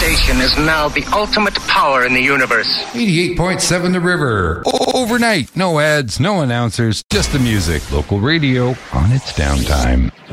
station is now the ultimate power in the universe. 88.7 The River. Overnight. No ads, no announcers, just the music. Local radio on its downtime.